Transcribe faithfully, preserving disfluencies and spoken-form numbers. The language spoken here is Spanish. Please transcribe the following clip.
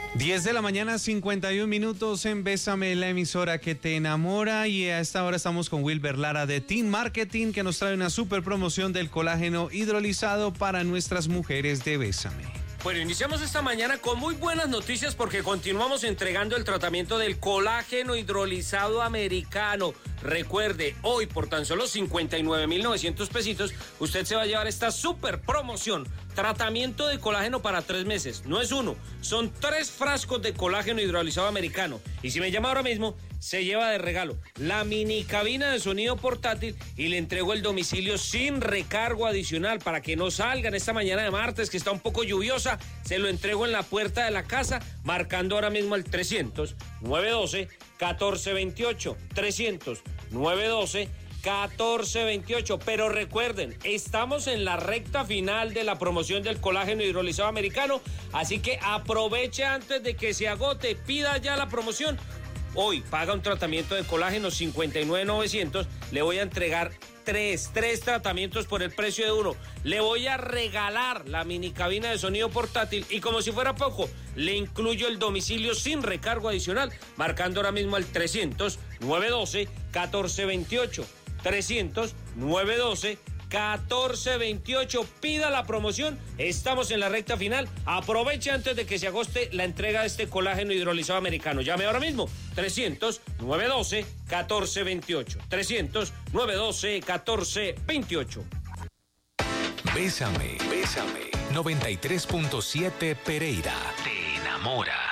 diez de la mañana, cincuenta y un minutos en Bésame, la emisora que te enamora, y a esta hora estamos con Wilber Lara de Team Marketing, que nos trae una super promoción del colágeno hidrolizado para nuestras mujeres de Bésame. Bueno, iniciamos esta mañana con muy buenas noticias porque continuamos entregando el tratamiento del colágeno hidrolizado americano. Recuerde, hoy por tan solo cincuenta y nueve mil novecientos pesitos, usted se va a llevar esta super promoción. Tratamiento de colágeno para tres meses. No es uno, son tres frascos de colágeno hidrolizado americano. Y si me llama ahora mismo, se lleva de regalo la mini cabina de sonido portátil y le entrego el domicilio sin recargo adicional para que no salgan esta mañana de martes, que está un poco lluviosa. Se lo entrego en la puerta de la casa, marcando ahora mismo el trescientos, nueve doce, catorce veintiocho. trescientos, nueve doce, catorce veintiocho. Pero recuerden, estamos en la recta final de la promoción del colágeno hidrolizado americano, así que aproveche antes de que se agote, pida ya la promoción. Hoy paga un tratamiento de colágeno cincuenta y nueve mil novecientos, le voy a entregar tres, tres tratamientos por el precio de uno. Le voy a regalar la mini cabina de sonido portátil y, como si fuera poco, le incluyo el domicilio sin recargo adicional, marcando ahora mismo el trescientos, nueve doce, catorce veintiocho. trescientos, nueve doce, catorce veintiocho. Pida la promoción, estamos en la recta final. Aproveche antes de que se agoste la entrega de este colágeno hidrolizado americano. Llame ahora mismo, trescientos, nueve doce, catorce veintiocho. trescientos, nueve doce, catorce veintiocho. Bésame, Bésame. noventa y tres punto siete Pereira. Te enamora.